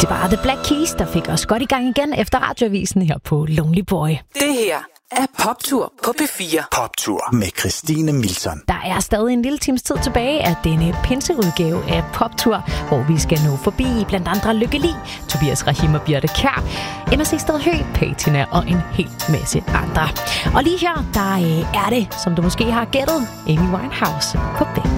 Det var The Black Keys, der fik os godt i gang igen efter radioavisen her på Lonely Boy. Det her er Poptur på P4. Poptur med Christine Milton. Der er stadig en lille times tid tilbage af denne pinseudgave af Poptur, hvor vi skal nå forbi blandt andre Lykke Li, Tobias Rahim og Birte Kjær, MSC Stadhøj, Patina og en hel masse andre. Og lige her, der er det, som du måske har gættet, Amy Winehouse på Back